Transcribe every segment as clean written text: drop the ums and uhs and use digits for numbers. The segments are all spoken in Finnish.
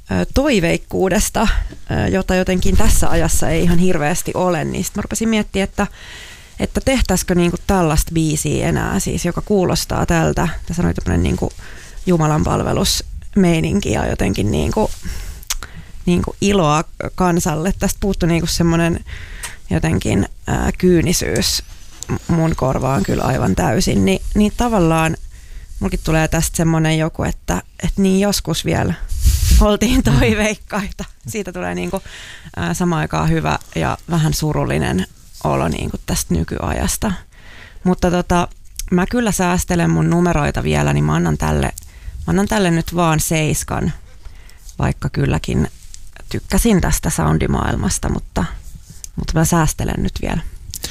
toiveikkuudesta, jota jotenkin tässä ajassa ei ihan hirveästi ole, niin sitten mä rupesin miettimään, että tehtäisikö niinku tällaista biisiä enää, siis, joka kuulostaa tältä. Tässä on tämmöinen niinku jumalanpalvelusmeininki ja jotenkin niinku iloa kansalle. Tästä puuttuu niinku semmoinen jotenkin kyynisyys mun korvaan kyllä aivan täysin. Niin tavallaan mulkin tulee tästä semmoinen joku, että niin joskus vielä oltiin toiveikkaita. Siitä tulee niinku samaan aikaan hyvä ja vähän surullinen olo niinku tästä nykyajasta. Mutta mä kyllä säästelen mun numeroita vielä, niin mä annan tälle nyt vaan 7, vaikka kylläkin tykkäsin tästä soundimaailmasta, mutta mä säästelen nyt vielä.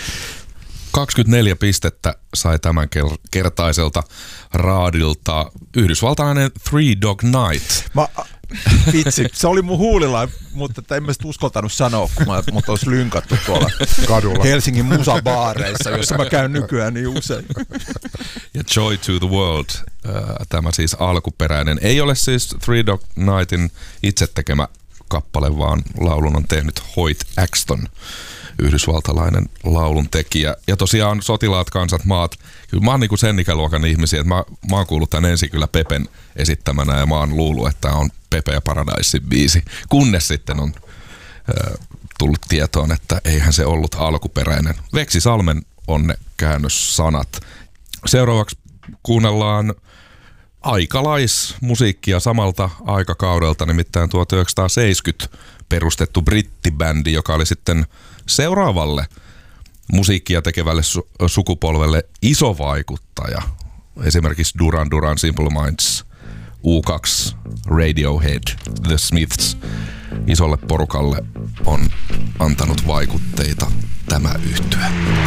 24 pistettä sai tämän kertaiselta raadilta yhdysvaltalainen Three Dog Night. Vitsi, se oli mun huulilla, mutta en mä sit uskaltanut sanoa, kun mut olisi lynkattu tuolla kadulla Helsingin musabaareissa, jossa mä käyn nykyään niin usein. Ja Joy to the World, tämä siis alkuperäinen. Ei ole siis Three Dog Nightin itse tekemä kappale, vaan laulun on tehnyt Hoyt Axton, yhdysvaltalainen laulun tekijä. Ja tosiaan Sotilaat, kansat, maat. Kyllä mä oon niinku sen ikäluokan ihmisiä, että mä oon kuullut tän ensin kyllä Pepen esittämänä ja mä oon luullut, että tää on Pepe ja Paradisein biisi. Kunnes sitten on tullut tietoon, että eihän se ollut alkuperäinen. Veksi Salmen on ne käännössanat. Seuraavaksi kuunnellaan aikalaismusiikkia samalta aikakaudelta, nimittäin 1970 perustettu brittibändi, joka oli sitten seuraavalle musiikkia tekevälle sukupolvelle iso vaikuttaja. Esimerkiksi Duran Duran, Simple Minds, U2, Radiohead, The Smiths. Isolle porukalle on antanut vaikutteita tämä yhtye.